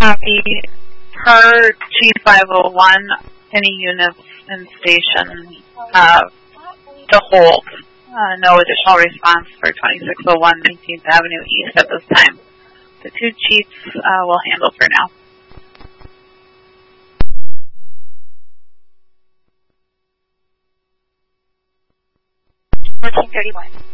Copy. Per G501, any units in station to hold. No additional response for 2601 19th Avenue East at this time. The two chiefs will handle for now. 1431.